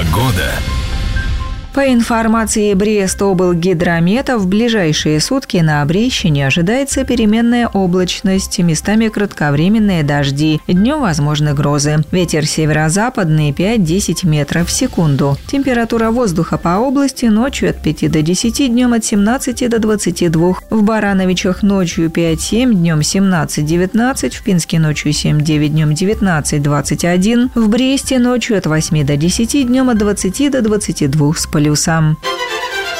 Погода. По информации Брестоблгидромета, в ближайшие сутки на Брещине ожидается переменная облачность, местами кратковременные дожди, днем возможны грозы. Ветер северо-западный 5-10 метров в секунду. Температура воздуха по области ночью от 5 до 10, днем от 17 до 22. В Барановичах ночью 5-7, днем 17-19, в Пинске ночью 7-9, днем 19-21, в Бресте ночью от 8 до 10, днем от 20 до 22 с плюсом.